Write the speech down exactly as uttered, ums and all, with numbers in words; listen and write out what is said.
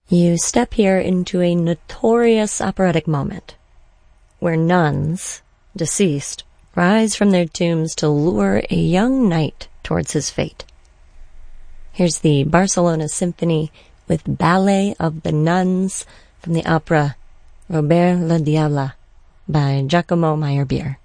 You step here into a notorious operatic moment, where nuns, deceased, rise from their tombs to lure a young knight towards his fate. Here's the Barcelona Symphony with Ballet of the Nuns from the opera Robert le Diable by Giacomo Meyerbeer.